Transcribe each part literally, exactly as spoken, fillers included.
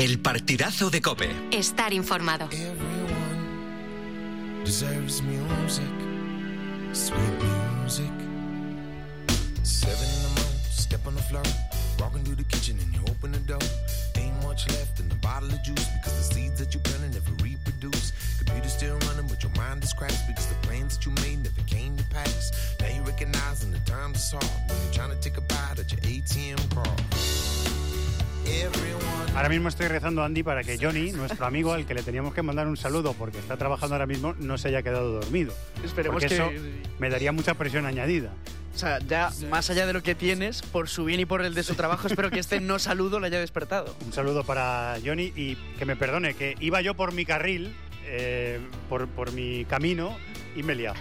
El partidazo de COPE. Estar informado. Deserves music, sweet music. Seven in the morning, step on the floor, walking through the kitchen and you open the door. Ain't much left in the bottle of juice because the seeds that you planted never reproduce. Computer's still running, but your mind is crashed because the plans that you made never came to pass. Now you recognizing the times is hard when you're trying to take a bite at your A T M card. Ahora mismo estoy rezando, Andy, para que Johnny, nuestro amigo, al que le teníamos que mandar un saludo porque está trabajando ahora mismo, no se haya quedado dormido. Esperemos porque que... eso me daría mucha presión añadida. O sea, ya más allá de lo que tienes, por su bien y por el de su trabajo, espero que este no saludo le haya despertado. Un saludo para Johnny y que me perdone, que iba yo por mi carril, eh, por, por mi camino y me he liado.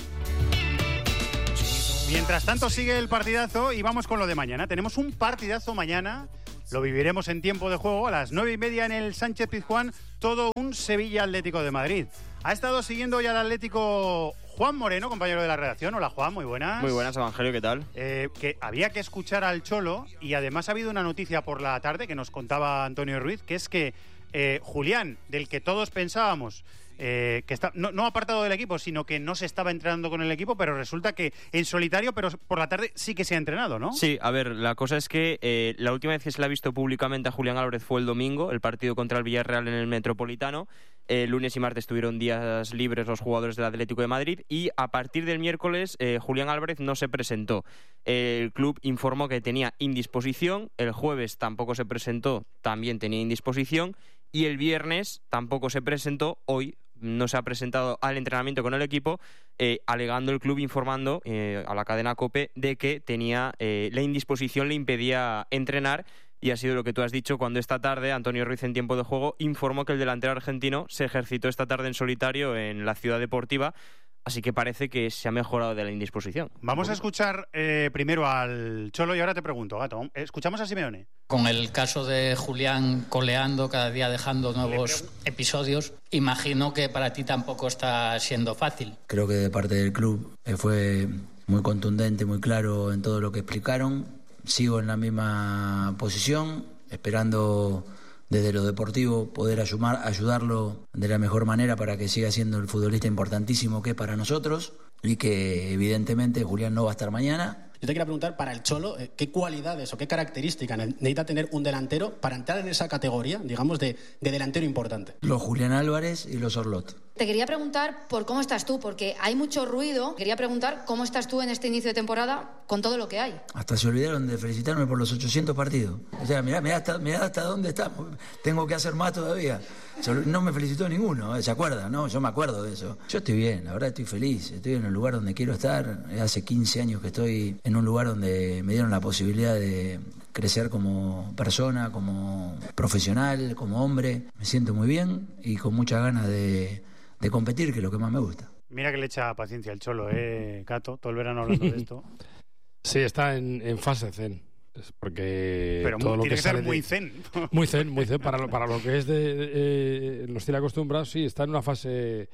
Mientras tanto sigue el partidazo y vamos con lo de mañana. Tenemos un partidazo mañana. Lo viviremos en tiempo de juego a las nueve y media en el Sánchez Pizjuán, todo un Sevilla Atlético de Madrid. Ha estado siguiendo ya el Atlético Juan Moreno, compañero de la redacción. Hola Juan, muy buenas. Muy buenas, Evangelio, ¿qué tal? Eh, que había que escuchar al Cholo y además ha habido una noticia por la tarde que nos contaba Antonio Ruiz, que es que eh, Julián, del que todos pensábamos eh, que está no, no apartado del equipo, sino que no se estaba entrenando con el equipo, pero resulta que en solitario, pero por la tarde sí que se ha entrenado, ¿no? Sí, a ver, la cosa es que eh, la última vez que se le ha visto públicamente a Julián Álvarez fue el domingo, el partido contra el Villarreal en el Metropolitano. Eh, lunes y martes tuvieron días libres los jugadores del Atlético de Madrid y a partir del miércoles eh, Julián Álvarez no se presentó. Eh, el club informó que tenía indisposición, el jueves tampoco se presentó, también tenía indisposición y el viernes tampoco se presentó, hoy no se ha presentado al entrenamiento con el equipo, eh, alegando el club, informando eh, a la cadena COPE de que tenía eh, la indisposición, le impedía entrenar. Y ha sido lo que tú has dicho cuando esta tarde Antonio Ruiz en tiempo de juego informó que el delantero argentino se ejercitó esta tarde en solitario en la Ciudad Deportiva, así que parece que se ha mejorado de la indisposición. Vamos a escuchar eh, primero al Cholo y ahora te pregunto, Gato, ¿escuchamos a Simeone? Con el caso de Julián coleando, cada día dejando nuevos episodios, imagino que para ti tampoco está siendo fácil. Creo que de parte del club eh, fue muy contundente, muy claro en todo lo que explicaron. Sigo en la misma posición, esperando desde lo deportivo poder ayudar, ayudarlo de la mejor manera para que siga siendo el futbolista importantísimo que es para nosotros y que evidentemente Julián no va a estar mañana. Yo te quería preguntar, para el Cholo, ¿qué cualidades o qué características necesita tener un delantero para entrar en esa categoría, digamos, de, de delantero importante? Los Julián Álvarez y los Orlot. Te quería preguntar por cómo estás tú, porque hay mucho ruido. Quería preguntar cómo estás tú en este inicio de temporada con todo lo que hay. Hasta se olvidaron de felicitarme por los ochocientos partidos. O sea, mirá, mirá, hasta, mirá hasta dónde estamos. Tengo que hacer más todavía. No me felicitó ninguno, ¿se acuerda? No, yo me acuerdo de eso. Yo estoy bien, la verdad estoy feliz. Estoy en el lugar donde quiero estar. Hace quince años que estoy en un lugar donde me dieron la posibilidad de crecer como persona, como profesional, como hombre. Me siento muy bien y con muchas ganas de, de competir, que es lo que más me gusta. Mira que le echa paciencia el Cholo, ¿eh, Cato? Todo el verano hablando de esto. Sí, está en, en fase zen. Es porque pero todo muy, lo tiene que, que ser sale muy de, zen. Muy zen, muy zen. Para lo, para lo que es de, de eh, nos tiene acostumbrados, sí, está en una fase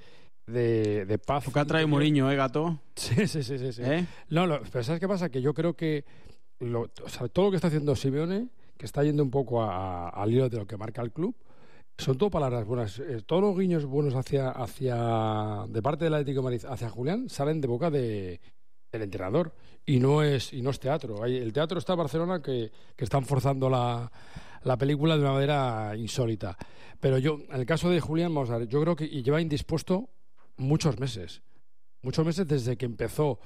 de, de paz. Acá trae Mourinho, ¿eh, Gato? Sí, sí, sí, sí. sí. ¿Eh? No, lo, pero ¿sabes qué pasa? Que yo creo que lo, o sea, todo lo que está haciendo Simeone, que está yendo un poco a, a, al hilo de lo que marca el club, son todo palabras buenas. Eh, todos los guiños buenos hacia, hacia de parte del Atlético de Madrid hacia Julián salen de boca de el entrenador y no es y no es teatro. Hay, el teatro está en Barcelona que, que están forzando la, la película de una manera insólita. Pero yo, en el caso de Julián, vamos a ver, yo creo que y lleva indispuesto muchos meses. Muchos meses desde que empezó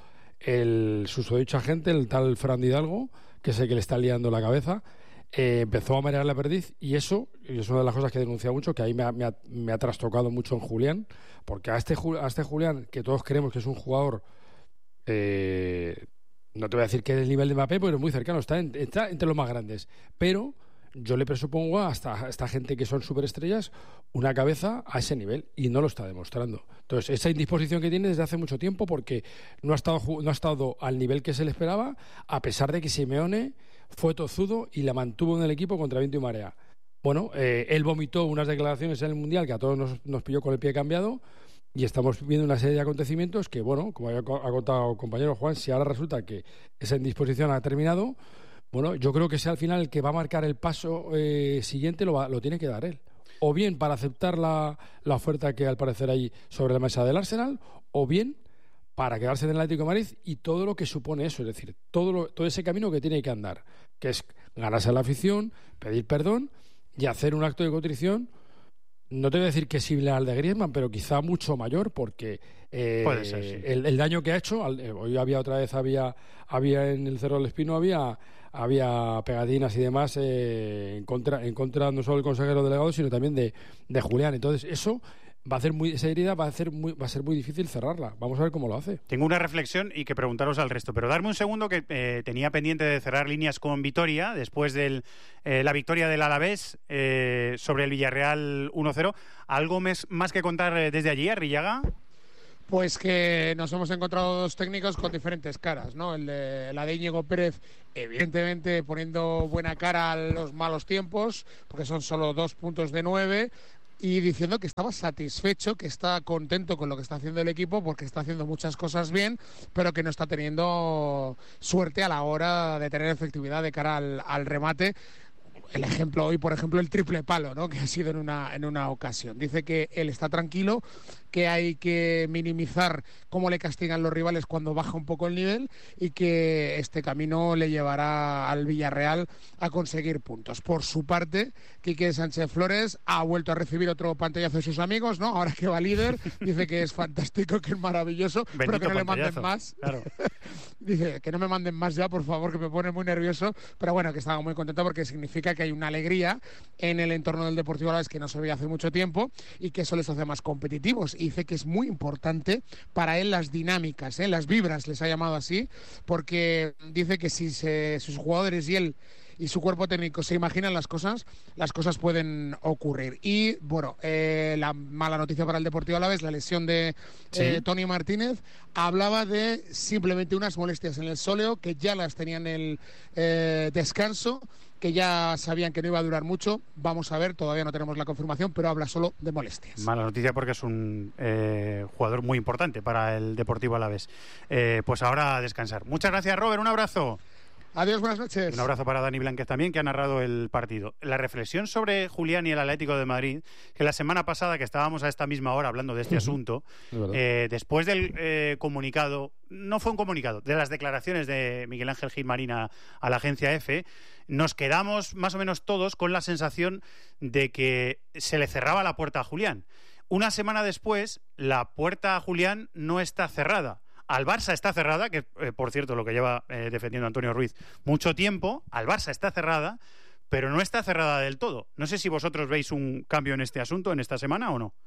el susodicho agente, el tal Fran Hidalgo, que es el que le está liando la cabeza. Eh, empezó a marear la perdiz y eso y es una de las cosas que he denunciado mucho, que ahí me ha, me ha, me ha trastocado mucho en Julián, porque a este, a este Julián, que todos creemos que es un jugador, eh, no te voy a decir que es el nivel de Mbappé, pero es muy cercano, está, en, está entre los más grandes, pero yo le presupongo a esta, a esta gente que son superestrellas una cabeza a ese nivel y no lo está demostrando. Entonces, esa indisposición que tiene desde hace mucho tiempo porque no ha estado, no ha estado al nivel que se le esperaba, a pesar de que Simeone fue tozudo y la mantuvo en el equipo contra viento y marea. Bueno, eh, él vomitó unas declaraciones en el Mundial que a todos nos, nos pilló con el pie cambiado y estamos viendo una serie de acontecimientos que, bueno, como ha contado el compañero Juan, si ahora resulta que esa indisposición ha terminado, Bueno, yo creo que sea al final el que va a marcar el paso eh, siguiente, lo, va, lo tiene que dar él. O bien para aceptar la, la oferta que al parecer hay sobre la mesa del Arsenal, o bien para quedarse en el Atlético de Madrid y todo lo que supone eso, es decir, todo, lo, todo ese camino que tiene que andar, que es ganarse a la afición, pedir perdón y hacer un acto de contrición. No te voy a decir que es similar al de Griezmann, pero quizá mucho mayor, porque eh, Puede ser, sí. el, el daño que ha hecho, al, hoy había otra vez, había, había en el Cerro del Espino, había, había pegatinas y demás eh, en contra, en contra no solo del consejero delegado, sino también de, de Julián. Entonces, eso va a hacer muy, esa herida va a, hacer muy, va a ser muy difícil cerrarla. Vamos a ver cómo lo hace. Tengo una reflexión y que preguntaros al resto, pero darme un segundo que eh, tenía pendiente de cerrar líneas con Vitoria después de eh, la victoria del Alavés eh, sobre el Villarreal uno cero. ¿Algo mes, más que contar eh, desde allí, Arrillaga? Pues que nos hemos encontrado dos técnicos con diferentes caras, ¿no? El de, la de Íñigo Pérez, evidentemente poniendo buena cara a los malos tiempos, porque son solo dos puntos de nueve, y diciendo que estaba satisfecho, que está contento con lo que está haciendo el equipo porque está haciendo muchas cosas bien, pero que no está teniendo suerte a la hora de tener efectividad de cara al, al remate. El ejemplo hoy, por ejemplo, el triple palo, ¿no? Que ha sido en una, en una ocasión. Dice que él está tranquilo, que hay que minimizar cómo le castigan los rivales cuando baja un poco el nivel y que este camino le llevará al Villarreal a conseguir puntos. Por su parte, Quique Sánchez Flores ha vuelto a recibir otro pantallazo de sus amigos, ¿no? Ahora que va líder, dice que es fantástico, que es maravilloso, Bendito pero que no le pantallazo. manden más. Claro. Dice que no me manden más ya, por favor, que me pone muy nervioso, pero bueno, que estaba muy contento porque significa que hay una alegría en el entorno del Deportivo Alavés que no se veía hace mucho tiempo y que eso les hace más competitivos. Y dice que es muy importante para él las dinámicas, ¿eh? Las vibras, les ha llamado así, porque dice que si se, sus jugadores y él y su cuerpo técnico se imaginan las cosas, las cosas pueden ocurrir. Y bueno, eh, la mala noticia para el Deportivo Alavés, la lesión de Sí. eh, Tony Martínez, hablaba de simplemente unas molestias en el sóleo, que ya las tenían en el eh, descanso, que ya sabían que no iba a durar mucho. Vamos a ver, todavía no tenemos la confirmación, pero habla solo de molestias. Mala noticia porque es un eh, jugador muy importante para el Deportivo Alavés. Eh, pues ahora a descansar. Muchas gracias, Robert. Un abrazo. Adiós, buenas noches. Un abrazo para Dani Blánquez también, que ha narrado el partido. La reflexión sobre Julián y el Atlético de Madrid, que la semana pasada, que estábamos a esta misma hora hablando de este asunto, eh, después del eh, comunicado, no fue un comunicado, de las declaraciones de Miguel Ángel Gilmarín a, a la agencia EFE, nos quedamos más o menos todos con la sensación de que se le cerraba la puerta a Julián. Una semana después, la puerta a Julián no está cerrada. Al Barça está cerrada, que eh, por cierto lo que lleva eh, defendiendo Antonio Ruiz mucho tiempo, al Barça está cerrada, pero no está cerrada del todo. No sé si vosotros veis un cambio en este asunto en esta semana o no.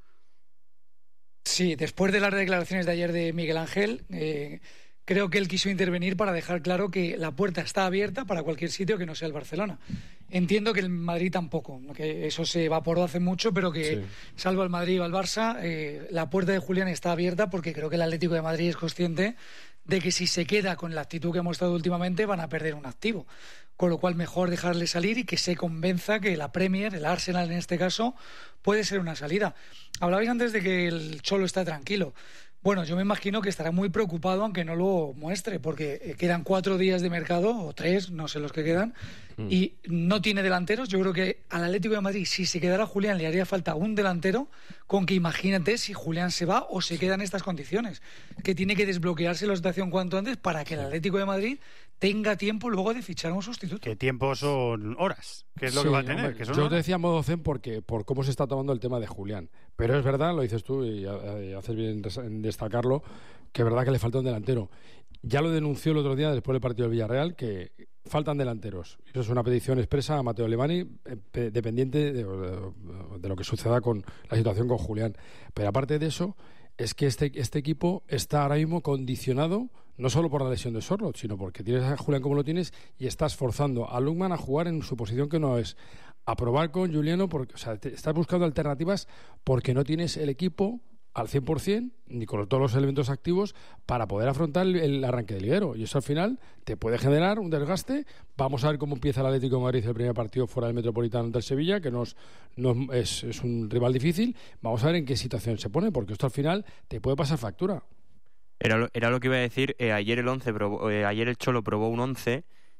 Sí, después de las declaraciones de ayer de Miguel Ángel, eh, creo que él quiso intervenir para dejar claro que la puerta está abierta para cualquier sitio que no sea el Barcelona. Entiendo que el Madrid tampoco, que eso se evaporó hace mucho, pero que sí, salvo el Madrid o el Barça, eh, la puerta de Julián está abierta porque creo que el Atlético de Madrid es consciente de que si se queda con la actitud que ha mostrado últimamente van a perder un activo. Con lo cual mejor dejarle salir y que se convenza que la Premier, el Arsenal en este caso, puede ser una salida. Hablabais antes de que el Cholo está tranquilo. Bueno, yo me imagino que estará muy preocupado aunque no lo muestre, porque quedan cuatro días de mercado, o tres, no sé los que quedan, mm. y no tiene delanteros. Yo creo que al Atlético de Madrid, si se quedara Julián, le haría falta un delantero, con que imagínate si Julián se va o se queda en estas condiciones, que tiene que desbloquearse la situación cuanto antes para que el Atlético de Madrid tenga tiempo luego de fichar a un sustituto. ¿Qué tiempo son horas? ¿Qué es lo sí, que va a tener? Hombre, ¿Que son yo horas? te decía modo zen porque, por cómo se está tomando el tema de Julián. Pero es verdad, lo dices tú y, y haces bien en destacarlo, que es verdad que le falta un delantero. Ya lo denunció el otro día después del partido del Villarreal, que faltan delanteros. Eso es una petición expresa a Matteo Levani, eh, dependiente de, de, de lo que suceda con la situación con Julián. Pero aparte de eso, es que este, este equipo está ahora mismo condicionado no solo por la lesión de Sorloth, sino porque tienes a Julián como lo tienes y estás forzando a Lukman a jugar en su posición que no es, a probar con Juliano, porque, o sea, te, estás buscando alternativas porque no tienes el equipo al cien por ciento ni con todos los elementos activos para poder afrontar el, el arranque del liguero, y eso al final te puede generar un desgaste. Vamos a ver cómo empieza el Atlético de Madrid el primer partido fuera del Metropolitano ante el Sevilla, que nos, nos, es, es un rival difícil. Vamos a ver en qué situación se pone, porque esto al final te puede pasar factura. Era lo, era lo que iba a decir. Eh, ayer el once probó, eh, ayer el Cholo probó un once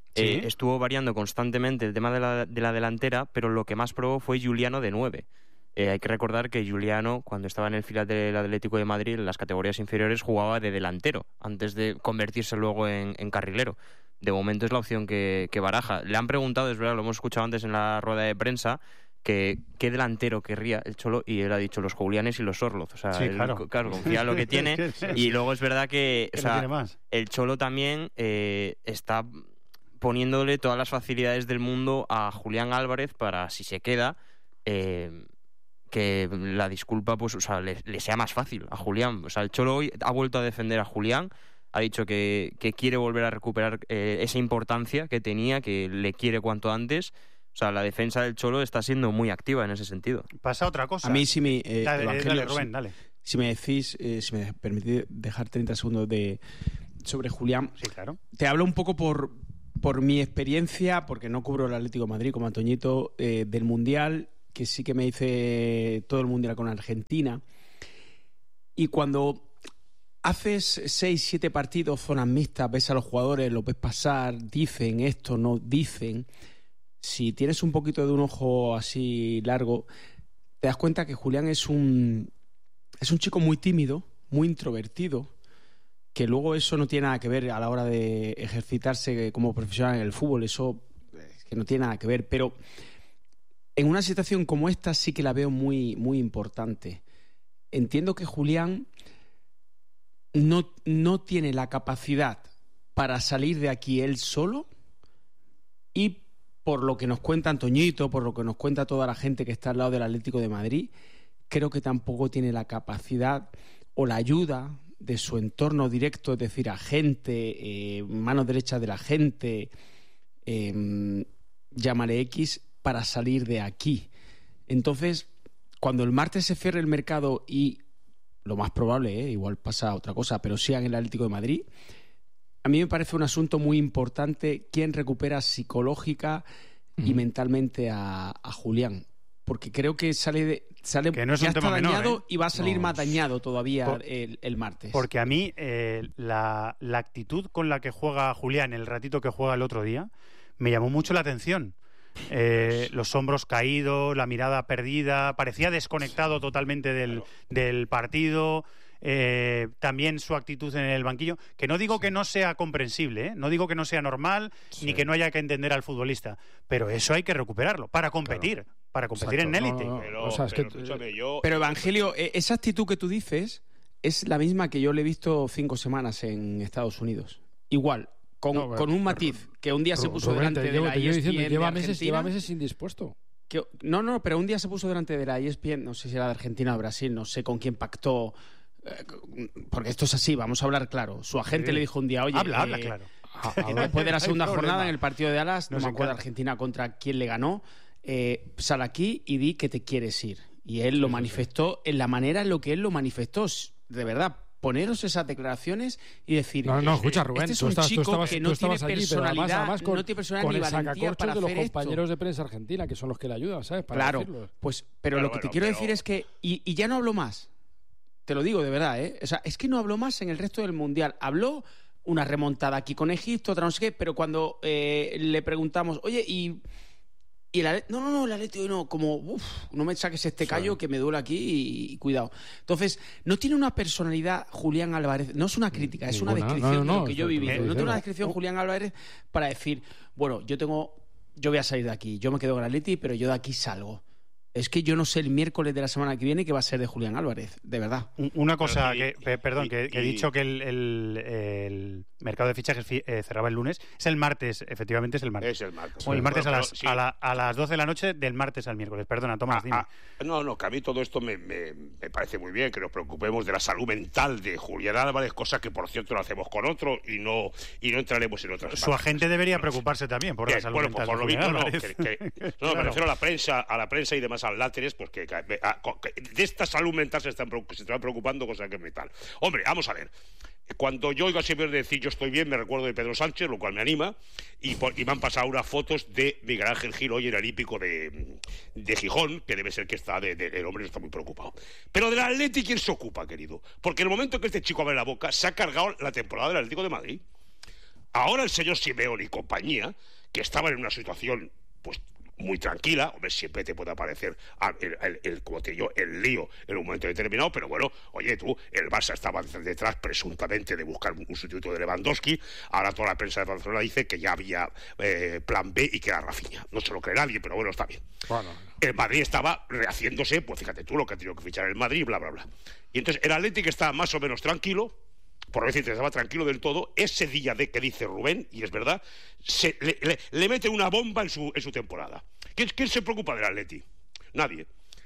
Eh, Sí. estuvo variando constantemente el tema de la, de la delantera, pero lo que más probó fue Giuliano de nueve. Eh, hay que recordar que Giuliano, cuando estaba en el filial del Atlético de Madrid, en las categorías inferiores, jugaba de delantero, antes de convertirse luego en, en carrilero. De momento es la opción que, que baraja. Le han preguntado, es verdad, lo hemos escuchado antes en la rueda de prensa, que qué delantero querría el Cholo, y él ha dicho los Julianes y los Orloz. O sea, Sí, él, claro. claro, confía en lo que tiene. Y luego es verdad que, ¿Qué o no sea, tiene más? el Cholo también eh, está poniéndole todas las facilidades del mundo a Julián Álvarez para, si se queda, eh, que la disculpa pues, o sea, le, le sea más fácil a Julián. O sea, el Cholo hoy ha vuelto a defender a Julián, ha dicho que, que quiere volver a recuperar eh, esa importancia que tenía, que le quiere cuanto antes. O sea, la defensa del Cholo está siendo muy activa en ese sentido. Pasa otra cosa. A mí, si me, eh, Dale, Evangelio, dale, Rubén, si- dale. Si me decís, eh, si me permitís dejar treinta segundos de sobre Julián. Sí, claro. Te hablo un poco por, por mi experiencia, porque no cubro el Atlético de Madrid como Antoñito, eh, del Mundial, que sí que me hice todo el Mundial con Argentina. Y cuando haces seis, siete partidos, zonas mixtas, ves a los jugadores, los ves pasar, dicen esto, no dicen. Si tienes un poquito de un ojo así largo, te das cuenta que Julián es un, es un chico muy tímido, muy introvertido, que luego eso no tiene nada que ver a la hora de ejercitarse como profesional en el fútbol, eso es que no tiene nada que ver, pero en una situación como esta sí que la veo muy, muy importante. Entiendo que Julián no, no tiene la capacidad para salir de aquí él solo, y por lo que nos cuenta Antoñito, por lo que nos cuenta toda la gente que está al lado del Atlético de Madrid, creo que tampoco tiene la capacidad o la ayuda de su entorno directo, es decir, agente, eh, mano derecha de la gente, eh, llámale X, para salir de aquí. Entonces, cuando el martes se cierre el mercado y, lo más probable, eh, igual pasa otra cosa, pero sigan el Atlético de Madrid, a mí me parece un asunto muy importante quién recupera psicológica y mentalmente a, a Julián, porque creo que sale, de, sale Que no es ya un está tema menor, dañado ¿eh? y va a salir No. más dañado todavía Por- el, el martes. Porque a mí eh, la, la actitud con la que juega Julián el ratito que juega el otro día me llamó mucho la atención. Eh, los hombros caídos, la mirada perdida, parecía desconectado totalmente del, del partido. Eh, también su actitud en el banquillo, que no digo que no sea comprensible, ¿eh? No digo que no sea normal, ni que no haya que entender al futbolista, pero eso hay que recuperarlo para competir, para competir en élite. Pero, o sea, es que, escúchame, yo... Pero Evangelio, e- esa actitud que tú dices es la misma que yo le he visto cinco semanas en Estados Unidos. Igual, con, No, con un matiz, que un día se Ru- puso Rubén, delante te de llevo- la te llevo E S P N diciendo, de lleva meses, Argentina. lleva meses indispuesto. Que, no, no, pero un día se puso delante de la E S P N, no sé si era de Argentina o de Brasil, no sé con quién pactó, eh, porque esto es así, vamos a hablar claro. Su agente Sí. le dijo un día, oye, Habla, eh, habla claro. a- a- después de la No hay segunda problema. jornada en el partido de Alas, no Nos me acuerdo encanta. Argentina contra quién le ganó, eh, sal aquí y di que te quieres ir. Y él lo manifestó en la manera en lo que él lo manifestó, de verdad. Poneros esas declaraciones y decir, No, no, escucha, Rubén, este es tú, un estás, tú chico estabas, que tú no estabas tiene allí, pero además, personalidad, además con, no tiene personalidad con ni el valentía sacacorchos para de los hacer esto. compañeros de prensa argentina, que son los que le ayudan, ¿sabes? Para Claro, decirlo. pues, pero Claro, lo que bueno, te quiero pero- decir es que, y, y ya no hablo más, te lo digo de verdad, ¿eh? O sea, es que no habló más en el resto del Mundial. Habló una remontada aquí con Egipto, otra no sé qué, pero cuando eh, le preguntamos, oye, y... Y el Ale- no, no, no, el Atlético no, como, uff, no me saques este callo que me duele aquí y, y cuidado. Entonces, no tiene una personalidad Julián Álvarez, no es una crítica, es una Ninguna. descripción No, no, de no, lo que yo he eso te lo vivido. estoy No tiene una diciendo. descripción Julián Álvarez para decir, bueno, yo tengo, yo voy a salir de aquí, yo me quedo con el Atleti, pero yo de aquí salgo. Es que yo no sé el miércoles de la semana que viene qué va a ser de Julián Álvarez, de verdad. Un- Una cosa, Pero sí, que, pe- perdón, y- que, que he y- dicho que el, el- el mercado de fichajes fi- eh, cerraba el lunes. Es el martes, efectivamente es el martes. Es el martes. O el martes a Bueno, las, pero sí. a, la- a las doce de la noche del martes al miércoles. Perdona, Tomás, dime. Ah, ah, no, no, que a mí todo esto me, me- me parece muy bien, que nos preocupemos de la salud mental de Julián Álvarez, cosa que por cierto lo hacemos con otro y no y no entraremos en otras Su partes. agente debería preocuparse también por la Bien, salud bueno, mental pues por de lo visto Julián no, Álvarez. que- que- no, Claro. me refiero a la prensa, a la prensa y demás atláteres, pues que, que- a- que de esta salud mental se están, preocup- se están preocupando, cosa que es vital. Hombre, vamos a ver. Cuando yo oigo siempre decir yo estoy bien, me recuerdo de Pedro Sánchez, lo cual me anima, y, por- y me han pasado unas fotos de Miguel Ángel Gil hoy en el hípico de, de Gijón, que debe ser que está, de, de- el hombre está muy preocupado. Pero del Atleti, ¿quién se ocupa, querido? Porque en el momento que este chico abre la boca, se ha cargado la temporada del Atlético de Madrid. Ahora el señor Simeone y compañía, que estaban en una situación pues muy tranquila, hombre, siempre te puede aparecer el, el, el, como te digo, el lío en un momento determinado, pero bueno, oye tú, el Barça estaba detrás presuntamente de buscar un, un sustituto de Lewandowski, ahora toda la prensa de Barcelona dice que ya había eh, plan B y que era Rafinha, no se lo cree nadie, pero bueno, está bien. Bueno. El Madrid estaba rehaciéndose, pues fíjate tú lo que ha tenido que fichar el Madrid, bla, bla, bla. Y entonces el Atlético estaba más o menos tranquilo, por no decir que estaba tranquilo del todo, ese día de que dice Rubén, y es verdad, se, le, le, le mete una bomba en su, en su temporada. ¿Quién, ¿Quién se preocupa del Atleti? Nadie.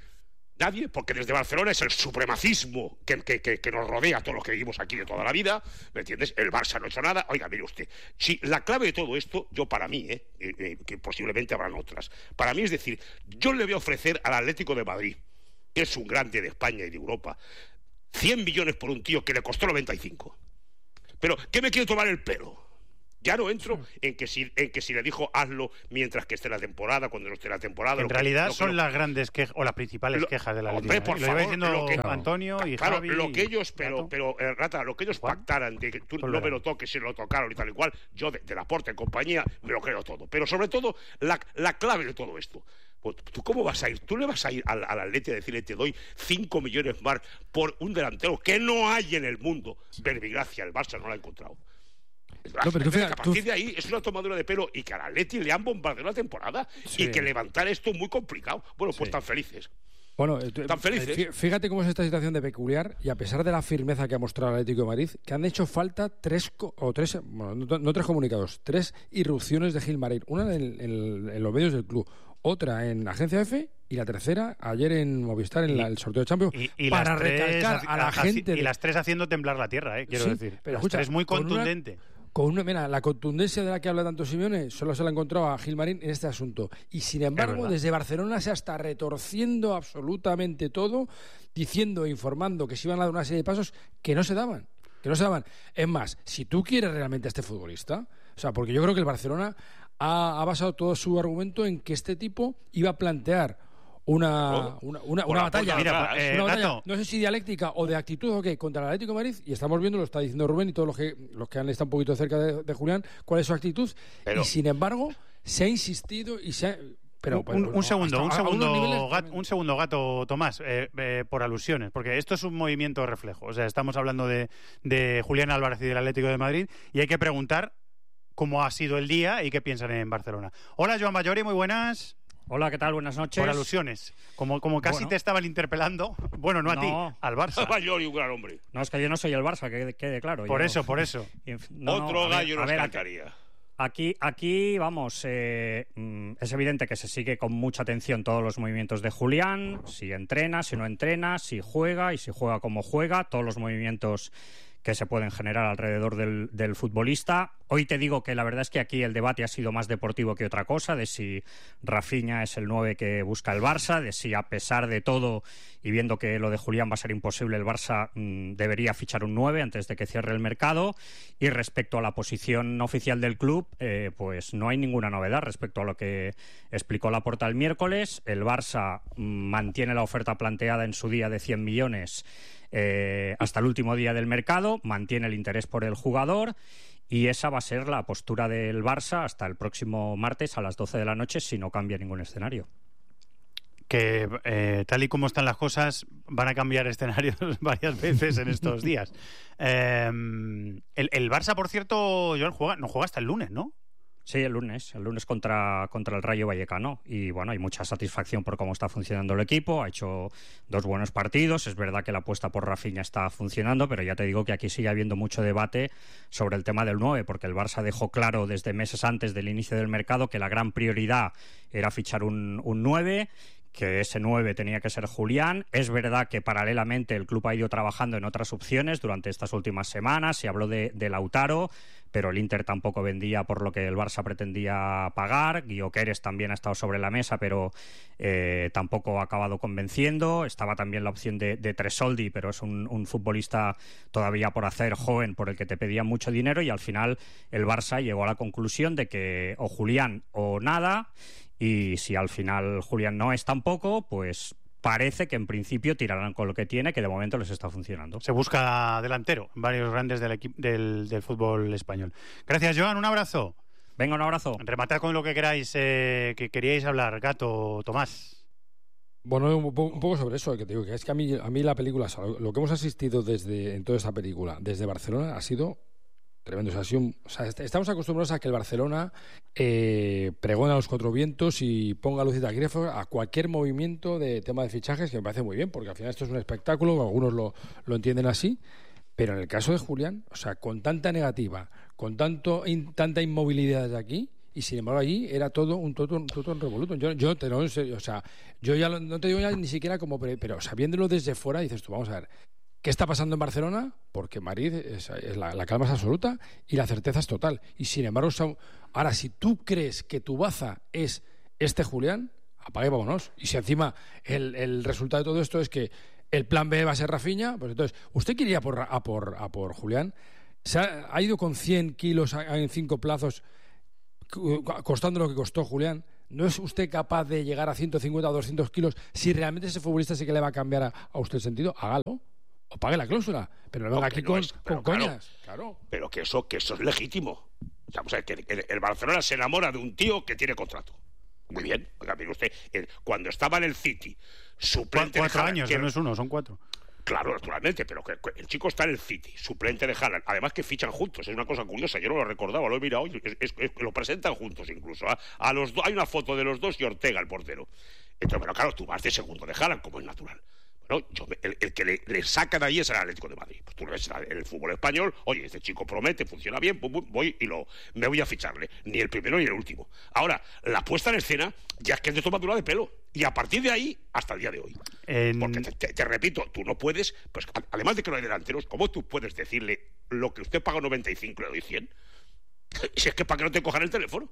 Nadie, porque desde Barcelona es el supremacismo que, que, que, que nos rodea a todos los que vivimos aquí de toda la vida, ¿me entiendes? El Barça no ha hecho nada. Oiga, mire usted, si la clave de todo esto, yo para mí, eh, eh, que posiblemente habrán otras, para mí es decir, yo le voy a ofrecer al Atlético de Madrid, que es un grande de España y de Europa, cien millones por un tío que le costó noventa y cinco. Pero, ¿qué me quiere tomar el pelo? Ya no entro en que si en que si le dijo hazlo mientras que esté la temporada, cuando no esté la temporada. En lo realidad que, lo son que, las grandes quejas o las principales lo, quejas de la hombre, Atlético. por ¿eh? favor, lo iba diciendo lo que, Antonio y claro, Javi. lo que ellos, pero, pero eh, Rata, lo que ellos ¿Juan? pactaran de que tú no me lo toques, si lo tocaron y tal y cual, yo de, de Laporte en compañía me lo creo todo. Pero sobre todo, la, la clave de todo esto. Pues, ¿tú cómo vas a ir? ¿Tú le vas a ir al, al Atleti a decirle te doy cinco millones más por un delantero que no hay en el mundo? Verbigracia, el Barça no lo ha encontrado. No, pero tú fíjate, a partir tú... de ahí es una tomadura de pelo y que al Atleti le han bombardeado la temporada sí. y que levantar esto es muy complicado. Bueno, pues sí. tan felices. Bueno, tan felices. Fíjate cómo es esta situación de peculiar y a pesar de la firmeza que ha mostrado el Atlético de Madrid, que han hecho falta tres o tres, bueno, no, no tres comunicados, tres irrupciones de Gilmarín, una en, en, en los medios del club, otra en Agencia F y la tercera ayer en Movistar en y, la, el sorteo de Champions y, y para recalcar a la gente y de... las tres haciendo temblar la tierra, eh, quiero sí, decir. Pero las escucha, tres muy contundente. Con una, mira, la contundencia de la que habla tanto Simeone solo se la ha encontrado a Gilmarín en este asunto. Y sin embargo, desde Barcelona se está retorciendo absolutamente todo, diciendo e informando que se iban a dar una serie de pasos que no se daban. Que no se daban. Es más, si tú quieres realmente a este futbolista, o sea, porque yo creo que el Barcelona ha, ha basado todo su argumento en que este tipo iba a plantear una, una, una, una batalla, mira, eh, una batalla no sé si dialéctica o de actitud o qué, contra el Atlético de Madrid, y estamos viendo, lo está diciendo Rubén y todos los que los que han estado un poquito cerca de, de Julián, cuál es su actitud, pero... y sin embargo se ha insistido y se ha... Pero, un, pero, un, un segundo, un segundo, gato, también... un segundo, Gato Tomás, eh, eh, por alusiones, porque esto es un movimiento reflejo. O sea, estamos hablando de, de Julián Álvarez y del Atlético de Madrid, y hay que preguntar cómo ha sido el día y qué piensan en Barcelona. Hola, Joan Bayori, muy buenas. Hola, ¿qué tal? Buenas noches. Por alusiones. Como, como casi bueno. te estaban interpelando, bueno, no a no, ti, al Barça. Bayori, un gran hombre. No, es que yo no soy el Barça, que quede claro. Por yo... eso, por eso. No, Otro no, gallo ver, nos ver, cantaría. Aquí, aquí vamos, eh, es evidente que se sigue con mucha atención todos los movimientos de Julián, si entrena, si no entrena, si juega y si juega como juega, todos los movimientos que se pueden generar alrededor del, del futbolista. Hoy te digo que la verdad es que aquí el debate ha sido más deportivo que otra cosa, de si Rafinha es el nueve que busca el Barça, de si a pesar de todo y viendo que lo de Julián va a ser imposible, el Barça mmm, debería fichar un nueve antes de que cierre el mercado. Y respecto a la posición oficial del club, eh, pues no hay ninguna novedad respecto a lo que explicó Laporta el miércoles. El Barça mmm, mantiene la oferta planteada en su día de cien millones Eh, hasta el último día del mercado, mantiene el interés por el jugador y esa va a ser la postura del Barça hasta el próximo martes a las doce de la noche si no cambia ningún escenario. Que eh, tal y como están las cosas van a cambiar escenarios varias veces en estos días. Eh, el, el Barça, por cierto, Joan, juega, no juega hasta el lunes, ¿no? Sí, el lunes, el lunes contra, contra el Rayo Vallecano y bueno, hay mucha satisfacción por cómo está funcionando el equipo, ha hecho dos buenos partidos, es verdad que la apuesta por Rafinha está funcionando, pero ya te digo que aquí sigue habiendo mucho debate sobre el tema del nueve, porque el Barça dejó claro desde meses antes del inicio del mercado que la gran prioridad era fichar un, un nueve, que ese nueve tenía que ser Julián. Es verdad que paralelamente el club ha ido trabajando en otras opciones durante estas últimas semanas, se habló de, de Lautaro, pero el Inter tampoco vendía por lo que el Barça pretendía pagar. Gyökeres también ha estado sobre la mesa, pero eh, tampoco ha acabado convenciendo. Estaba también la opción de, de Tresoldi, pero es un, un futbolista todavía por hacer, joven, por el que te pedían mucho dinero, y al final el Barça llegó a la conclusión de que o Julián o nada, y si al final Julián no es tampoco, pues parece que en principio tirarán con lo que tiene, que de momento les está funcionando. Se busca delantero en varios grandes del, equipo, del, del fútbol español. Gracias, Joan, un abrazo. Venga, un abrazo. Rematad con lo que queráis, eh, que queríais hablar, Gato, Tomás. Bueno, un poco, un poco sobre eso, que te digo, que es que a mí, a mí la película, lo que hemos asistido desde en toda esta película, desde Barcelona, ha sido tremendo. O sea, ha sido un, o sea, estamos acostumbrados a que el Barcelona eh, pregona a los cuatro vientos y ponga luz y taquígrafos a cualquier movimiento de tema de fichajes, que me parece muy bien, porque al final esto es un espectáculo, algunos lo, lo entienden así, pero en el caso de Julián, o sea, con tanta negativa, con tanto in, tanta inmovilidad de aquí, y sin embargo allí era todo un totum revolutum. Yo, yo te lo en serio, o sea, yo ya lo, no te digo ya ni siquiera como, pre, pero sabiéndolo desde fuera, dices tú, vamos a ver, ¿qué está pasando en Barcelona? Porque Madrid es, es la, la calma es absoluta y la certeza es total. Y sin embargo, ahora, si tú crees que tu baza es este Julián, apague y vámonos. Y si encima el, el resultado de todo esto es que el plan B va a ser Rafinha, pues entonces, ¿usted quiere ir a por, a por, a por Julián? ¿Se ha, ha ido con cien kilos en cinco plazos, costando lo que costó Julián? ¿No es usted capaz de llegar a ciento cincuenta o doscientos kilos si realmente ese futbolista sí que le va a cambiar a, a usted el sentido? Hágalo. O pague la cláusula, pero no venga aquí no con, es, con claro, coñas. Claro. Pero que eso, que eso es legítimo. Vamos a ver, que el, el Barcelona se enamora de un tío que tiene contrato. Muy bien. Oiga, mire usted, el, cuando estaba en el City, suplente cuatro de Haaland, años, que no es uno, son cuatro. Claro, naturalmente, pero que, que el chico está en el City, suplente de Haaland. Además que fichan juntos, es una cosa curiosa. Yo no lo recordaba, lo he mirado hoy, es, es, es, lo presentan juntos incluso. ¿eh? A los do, hay una foto de los dos y Ortega, el portero. Entonces, pero claro, tú vas de segundo de Haaland, como es natural. Bueno, yo, el, el que le, le saca de ahí es el Atlético de Madrid. Pues tú ves en el fútbol español, oye, este chico promete, funciona bien, pues voy y lo me voy a ficharle. Ni el primero ni el último. Ahora, la puesta en escena ya es que es de tomadura de pelo. Y a partir de ahí, hasta el día de hoy. En... Porque te, te, te repito, tú no puedes, pues además de que no hay delanteros, ¿cómo tú puedes decirle lo que usted paga noventa y cinco y le doy cien? Si es que para que no te cojan el teléfono.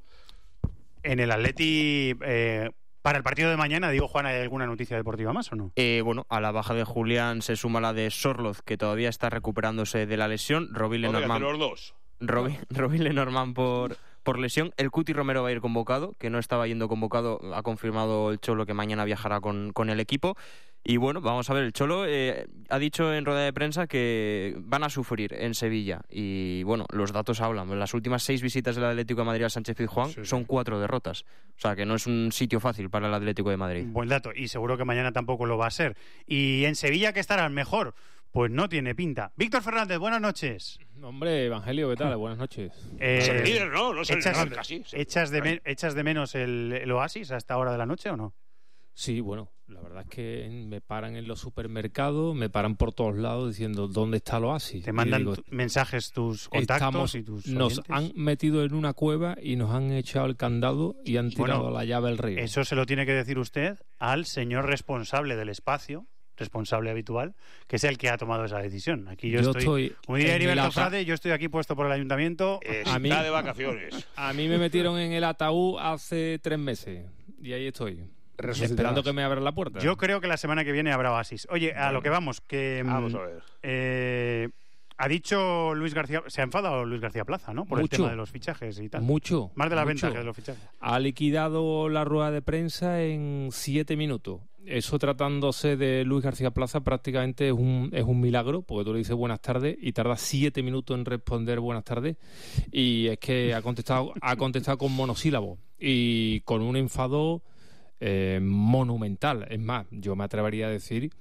En el Atleti... Eh... Para el partido de mañana, digo, Juan, ¿hay alguna noticia deportiva más o no? Eh, bueno, a la baja de Julián se suma la de Sorloz, que todavía está recuperándose de la lesión. Robin Lenormand. Los dos. Robin, Robin Lenormand por, por lesión. El Cuti Romero va a ir convocado, que no estaba yendo convocado. Ha confirmado el Cholo que mañana viajará con, con el equipo. Y bueno, vamos a ver, el Cholo eh, ha dicho en rueda de prensa que van a sufrir en Sevilla. Y bueno, los datos hablan. Las últimas seis visitas del Atlético de Madrid al Sánchez Pizjuán sí, sí. son cuatro derrotas. O sea, que no es un sitio fácil para el Atlético de Madrid. Buen dato, y seguro que mañana tampoco lo va a ser. ¿Y en Sevilla qué estarán mejor? Pues no tiene pinta. Víctor Fernández, buenas noches. Hombre, Evangelio, ¿qué tal? Buenas noches. Eh, no es el líder, ¿no? No es el echas, líder, casi. ¿echas, de me, ¿Echas de menos el, el Oasis a esta hora de la noche o no? Sí, bueno, la verdad es que me paran en los supermercados, me paran por todos lados diciendo ¿dónde está el Oasis? Te mandan digo, mensajes tus contactos estamos, y tus nos oyentes. Han metido en una cueva y nos han echado el candado y han tirado bueno, la llave al río. Eso se lo tiene que decir usted al señor responsable del espacio, responsable habitual, que es el que ha tomado esa decisión. Aquí yo, yo estoy, estoy como diría Heriberto Frade, yo estoy aquí puesto por el ayuntamiento. Eh, a mí, está de vacaciones. A mí me metieron en el ataúd hace tres meses y ahí estoy. Esperando que me abran la puerta. Yo creo que la semana que viene habrá Oasis. Oye, a bueno, lo que vamos, que... Vamos a ver. Eh, ha dicho Luis García... Se ha enfadado Luis García Plaza, ¿no? Por mucho, el tema de los fichajes y tal. Mucho. Más de la mucho. venta que de los fichajes. Ha liquidado la rueda de prensa en siete minutos. Eso, tratándose de Luis García Plaza, prácticamente es un, es un milagro, porque tú le dices buenas tardes y tarda siete minutos en responder buenas tardes. Y es que ha contestado, ha contestado con monosílabos y con un enfado... Eh, monumental. Es más, yo me atrevería a decir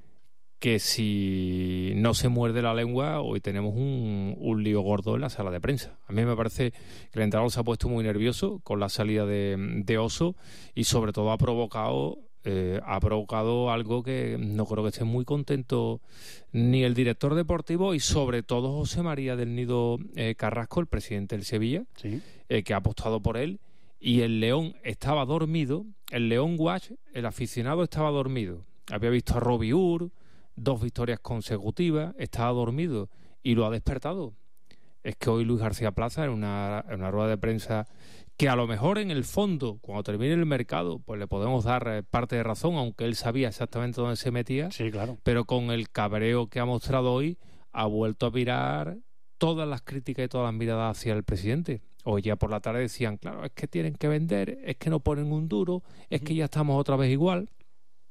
que si no se muerde la lengua, hoy tenemos un, un lío gordo en la sala de prensa. A mí me parece que el entrenador se ha puesto muy nervioso con la salida de, de Oso y sobre todo ha provocado eh, ha provocado algo que no creo que esté muy contento ni el director deportivo y sobre todo José María del Nido eh, Carrasco, el presidente del Sevilla, sí. eh, que ha apostado por él. Y el León estaba dormido, el León Watch, el aficionado estaba dormido. Había visto a Robbie Ur, dos victorias consecutivas, estaba dormido y lo ha despertado. Es que hoy Luis García Plaza, en una, en una rueda de prensa, que a lo mejor en el fondo, cuando termine el mercado, pues le podemos dar parte de razón, aunque él sabía exactamente dónde se metía. Sí, claro. Pero con el cabreo que ha mostrado hoy, ha vuelto a virar todas las críticas y todas las miradas hacia el presidente. Hoy ya por la tarde decían, claro, es que tienen que vender, es que no ponen un duro, es que ya estamos otra vez igual.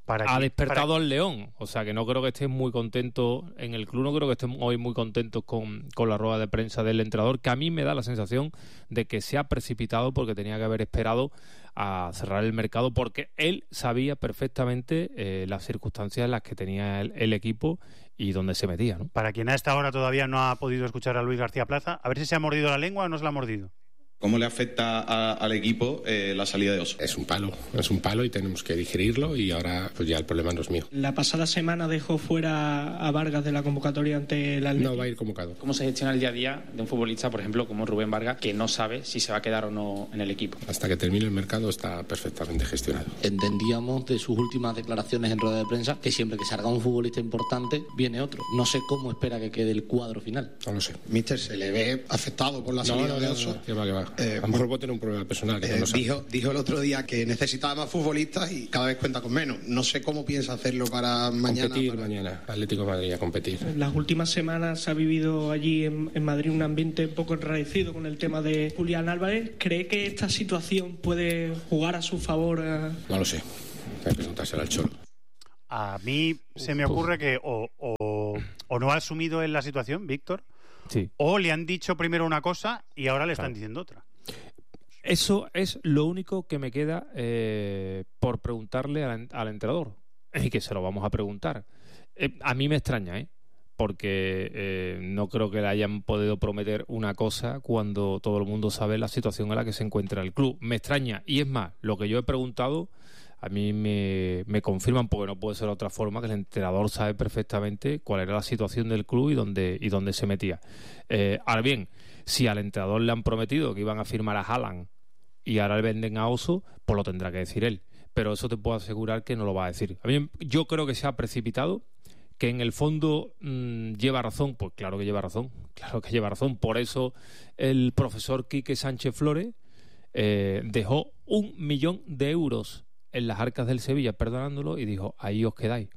Para ha que- despertado para- al León. O sea que no creo que estén muy contentos en el club, no creo que estén hoy muy contentos con, con la rueda de prensa del entrenador, que a mí me da la sensación de que se ha precipitado porque tenía que haber esperado a cerrar el mercado, porque él sabía perfectamente eh, las circunstancias en las que tenía el, el equipo y dónde se metía, ¿no? Para quien a esta hora todavía no ha podido escuchar a Luis García Plaza, a ver si se ha mordido la lengua o no se la ha mordido. ¿Cómo le afecta a- al equipo eh, la salida de Oso? Es un palo, es un palo y tenemos que digerirlo y ahora pues ya el problema no es mío. La pasada semana dejó fuera a Vargas de la convocatoria ante el Atlético. No va a ir convocado. ¿Cómo se gestiona el día a día de un futbolista, por ejemplo, como Rubén Vargas, que no sabe si se va a quedar o no en el equipo? Hasta que termine el mercado está perfectamente gestionado. Entendíamos de sus últimas declaraciones en rueda de prensa que siempre que salga un futbolista importante viene otro. No sé cómo espera que quede el cuadro final. No lo sé. Mister, ¿se le ve afectado por la No, salida no, de no, Oso? no, que va, que va. Eh, a lo mejor puede tener un problema personal. Que Eh, no lo sabe. dijo, dijo el otro día que necesitaba más futbolistas y cada vez cuenta con menos. No sé cómo piensa hacerlo para mañana. Competir para- mañana, Atlético de Madrid a competir. En las últimas semanas se ha vivido allí en, en Madrid un ambiente un poco enrarecido con el tema de Julián Álvarez. ¿Cree que esta situación puede jugar a su favor? eh? No lo sé. Hay que preguntárselo al Cholo. A mí se me ocurre que o, o, o no ha asumido él la situación, Víctor, Sí. o le han dicho primero una cosa y ahora le están Claro. diciendo otra. Eso es lo único que me queda eh, por preguntarle al, al entrenador. Y que se lo vamos a preguntar. Eh, a mí me extraña, ¿eh? Porque eh, no creo que le hayan podido prometer una cosa cuando todo el mundo sabe la situación en la que se encuentra el club. Me extraña. Y es más, lo que yo he preguntado, a mí me, me confirman, porque no puede ser de otra forma, que el entrenador sabe perfectamente cuál era la situación del club y dónde, y dónde se metía. Eh, ahora bien, si al entrenador le han prometido que iban a firmar a Haaland y ahora le venden a Oso, pues lo tendrá que decir él. Pero eso te puedo asegurar que no lo va a decir. A mí, yo creo que se ha precipitado, que en el fondo mmm, lleva razón. Pues claro que lleva razón, claro que lleva razón. Por eso el profesor Quique Sánchez Flores eh, dejó un millón de euros en las arcas del Sevilla perdonándolo y dijo, ahí os quedáis.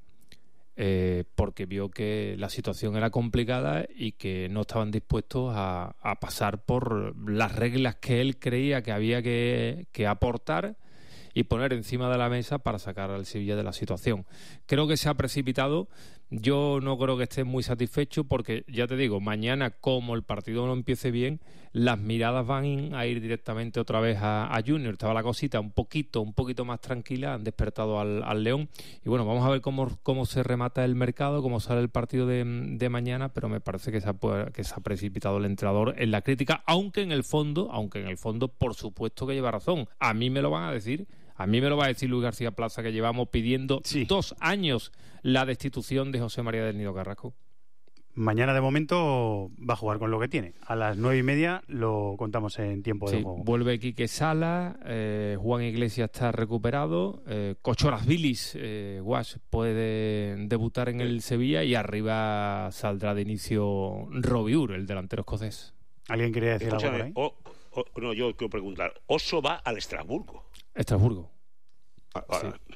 Eh, porque vio que la situación era complicada y que no estaban dispuestos a, a pasar por las reglas que él creía que había que, que aportar y poner encima de la mesa para sacar al Sevilla de la situación. Creo que se ha precipitado. Yo no creo que esté muy satisfecho porque, ya te digo, mañana, como el partido no empiece bien, las miradas van a ir directamente otra vez a, a Junior. Estaba la cosita un poquito, un poquito más tranquila, han despertado al, al León. Y bueno, vamos a ver cómo, cómo se remata el mercado, cómo sale el partido de, de mañana, pero me parece que se, ha, que se ha precipitado el entrenador en la crítica, aunque en el fondo, aunque en el fondo, por supuesto que lleva razón. A mí me lo van a decir. A mí me lo va a decir Luis García Plaza, que llevamos pidiendo sí. dos años la destitución de José María del Nido Carrasco. Mañana, de momento, va a jugar con lo que tiene. A las nueve y media lo contamos en tiempo sí, de juego. Vuelve Quique Sala, eh, Juan Iglesias está recuperado, eh, Cochorazbilis, eh, Guas, puede debutar en el Sevilla y arriba saldrá de inicio Robiur, el delantero escocés. ¿Alguien quería decir Escúchame, algo por ahí? O, o, no, yo quiero preguntar. Oso va al Estrasburgo. Estrasburgo. Ah, ah, sí.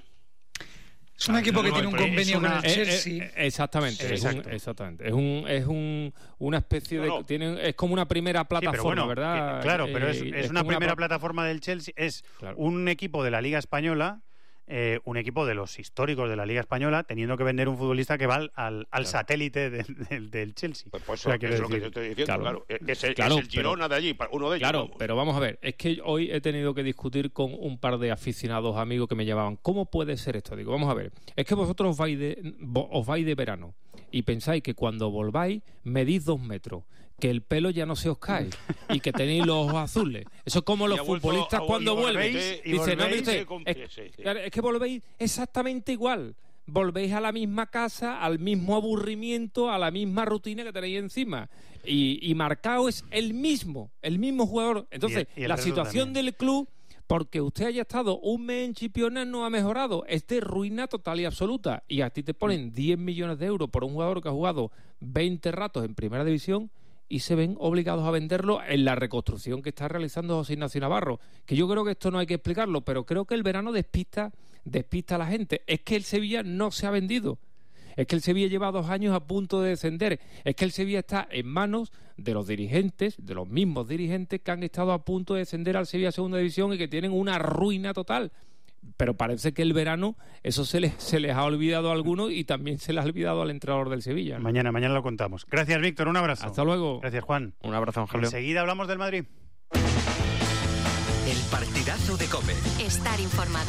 Es un equipo que tiene un convenio con el Chelsea. Eh, eh, exactamente, es un, exactamente. Es un, es un, una especie de, no, no. Tiene, es como una primera plataforma, sí, pero bueno, ¿verdad? Que, claro, pero es, eh, es, es una primera una... plataforma del Chelsea. Es claro. un equipo de la Liga Española. Eh, un equipo de los históricos de la Liga Española teniendo que vender un futbolista que va al, al, al claro. satélite de, de, del Chelsea. Pues, pues o sea, eso, es decir, lo que yo estoy diciendo, claro. claro. Es, el, claro, es el Girona pero, de allí, uno de ellos. Claro, vamos. Pero vamos a ver, es que hoy he tenido que discutir con un par de aficionados amigos que me llamaban, ¿cómo puede ser esto? Digo, vamos a ver, es que vosotros os vais de, os vais de verano y pensáis que cuando volváis medís dos metros, que el pelo ya no se os cae y que tenéis los ojos azules. Eso es como los futbolistas vuelto, cuando vuelven. Dicen, no, usted, es, sí, sí. es que volvéis exactamente igual. Volvéis a la misma casa, al mismo aburrimiento, a la misma rutina que tenéis encima. Y, y Marcao es el mismo, el mismo jugador. Entonces, y, y la situación también. Del club, porque usted haya estado un mes en Chipiona, no ha mejorado. Es de ruina total y absoluta. Y a ti te ponen diez millones de euros por un jugador que ha jugado veinte ratos en Primera División y se ven obligados a venderlo en la reconstrucción que está realizando José Ignacio Navarro. Que yo creo que esto no hay que explicarlo, pero creo que el verano despista, despista a la gente. Es que el Sevilla no se ha vendido. Es que el Sevilla lleva dos años a punto de descender. Es que el Sevilla está en manos de los dirigentes, de los mismos dirigentes que han estado a punto de descender al Sevilla a Segunda División y que tienen una ruina total. pero parece que el verano eso se les, se les ha olvidado a algunos y también se les ha olvidado al entrenador del Sevilla, ¿no? Mañana, mañana lo contamos. Gracias, Víctor, un abrazo. Hasta luego. Gracias, Juan. Un abrazo, Angelio. Enseguida hablamos del Madrid. El partidazo de COPE. Estar informado.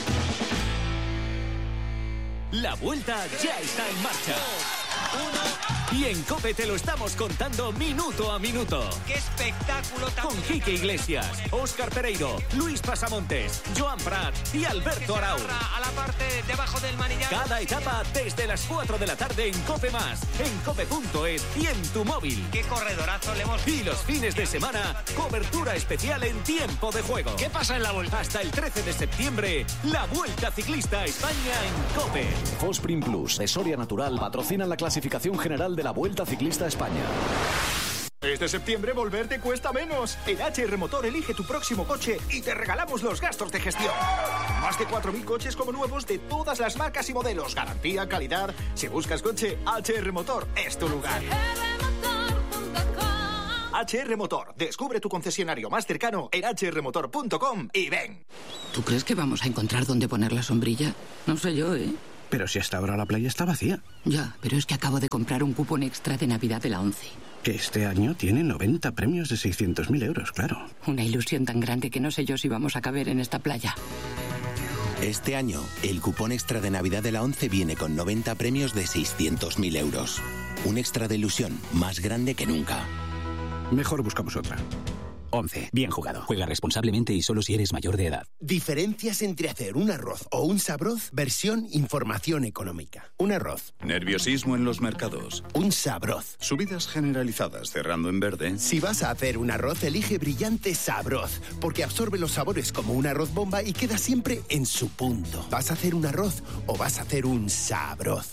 La vuelta ya está en marcha. Y en COPE te lo estamos contando minuto a minuto. ¡Qué espectáculo tan... Con Quique Iglesias, Óscar Pereiro, Luis Pasamontes, Joan Prat y Alberto Arau. A la parte de abajo del manillar. Cada etapa desde las cuatro de la tarde en COPE Más, en cope punto es y en tu móvil. ¡Qué corredorazo le hemos visto! Y los fines de semana, cobertura especial en tiempo de juego. ¿Qué pasa en la vuelta? Hasta el trece de septiembre, la Vuelta Ciclista a España en COPE. Fosprin Plus de Soria Natural patrocinan la clasificación general de la Vuelta Ciclista a España. Este septiembre volver te cuesta menos. En H R Motor elige tu próximo coche y te regalamos los gastos de gestión. Más de cuatro mil coches como nuevos de todas las marcas y modelos. Garantía, calidad. Si buscas coche, H R Motor es tu lugar. H R Motor. Descubre tu concesionario más cercano en h r motor punto com y ven. ¿Tú crees que vamos a encontrar dónde poner la sombrilla? No sé yo, ¿eh? Pero si hasta ahora la playa está vacía. Ya, pero es que acabo de comprar un cupón extra de Navidad de la ONCE. Que este año tiene noventa premios de seiscientos mil euros, claro. Una ilusión tan grande que no sé yo si vamos a caber en esta playa. Este año, el cupón extra de Navidad de la ONCE viene con noventa premios de seiscientos mil euros. Un extra de ilusión más grande que nunca. Mejor buscamos otra. once. Bien jugado. Juega responsablemente y solo si eres mayor de edad. Diferencias entre hacer un arroz o un sabroz, versión información económica. Un arroz. Nerviosismo en los mercados. Un sabroz. Subidas generalizadas cerrando en verde. Si vas a hacer un arroz, elige Brillante Sabroz, porque absorbe los sabores como un arroz bomba y queda siempre en su punto. ¿Vas a hacer un arroz o vas a hacer un sabroz?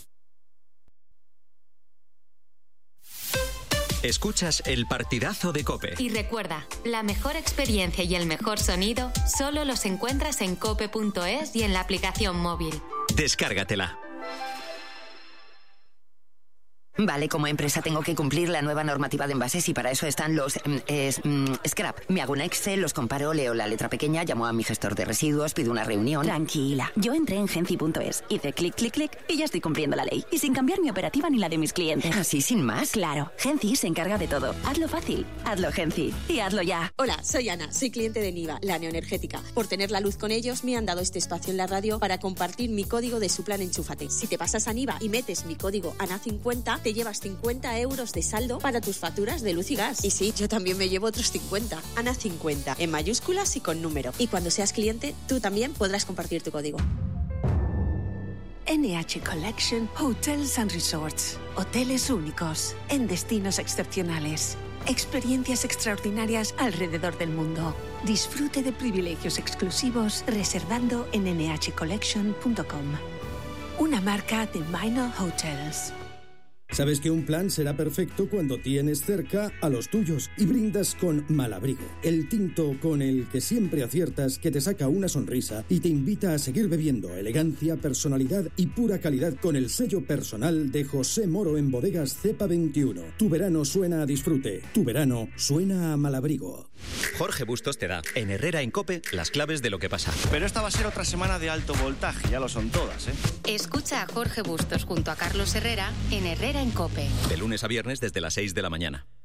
Escuchas el partidazo de COPE. Y recuerda, la mejor experiencia y el mejor sonido solo los encuentras en cope punto es y en la aplicación móvil. Descárgatela. Vale, como empresa tengo que cumplir la nueva normativa de envases y para eso están los mm, es, mm, scrap. Me hago un Excel, los comparo, leo la letra pequeña, llamo a mi gestor de residuos, pido una reunión. Tranquila, yo entré en genci punto es, hice clic, clic, clic y ya estoy cumpliendo la ley. Y sin cambiar mi operativa ni la de mis clientes. ¿Así sin más? Claro, Genci se encarga de todo. Hazlo fácil, hazlo Genci y hazlo ya. Hola, soy Ana, soy cliente de Niva, la neoenergética. Por tener la luz con ellos me han dado este espacio en la radio para compartir mi código de su plan Enchúfate. Si te pasas a Niva y metes mi código A N A cincuenta, te llevas cincuenta euros de saldo para tus facturas de luz y gas. Y sí, yo también me llevo otros cincuenta. A N A cincuenta, en mayúsculas y con número. Y cuando seas cliente, tú también podrás compartir tu código. N H Collection Hotels and Resorts. Hoteles únicos, en destinos excepcionales. Experiencias extraordinarias alrededor del mundo. Disfrute de privilegios exclusivos reservando en n h collection punto com. Una marca de Minor Hotels. Sabes que un plan será perfecto cuando tienes cerca a los tuyos y brindas con Malabrigo, el tinto con el que siempre aciertas, que te saca una sonrisa y te invita a seguir bebiendo. Elegancia, personalidad y pura calidad con el sello personal de José Moro en Bodegas Cepa veintiuno. Tu verano suena a disfrute, tu verano suena a Malabrigo. Jorge Bustos te da, en Herrera en COPE, las claves de lo que pasa. Pero esta va a ser otra semana de alto voltaje, ya lo son todas, ¿eh? Escucha a Jorge Bustos junto a Carlos Herrera en Herrera en COPE. De lunes a viernes desde las seis de la mañana.